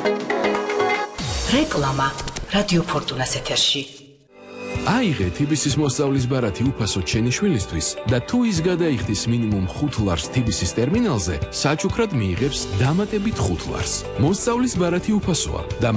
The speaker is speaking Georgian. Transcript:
რეკლამა რადიო ფორტუნას ეთერში. აიღე TBC-ის მოსწავლის ბარათი უფასო ჩენი შვილისთვის და თუ ის გადაიხდის მინიმუმ 5 ლარს TBC-ის ტერმინალზე, საჩუქრად მიიღებს დამატებით 5 ლარს. მოსწავლის ბარათი უფასოა და